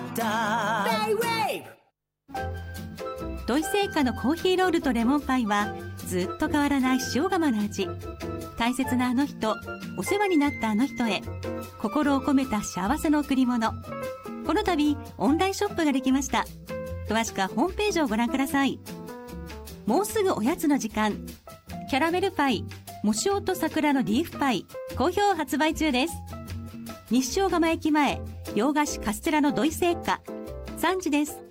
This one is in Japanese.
ったベイウェイブ。 土井製菓のコーヒーロールとレモンパイはずっと変わらない塩釜の味。大切なあの人、お世話になったあの人へ心を込めた幸せの贈り物。この度オンラインショップができました。詳しくはホームページをご覧ください。もうすぐおやつの時間、キャラメルパイもしおと桜のリーフパイ好評発売中です。西塩釜駅前洋菓子カステラの土井製菓3時です。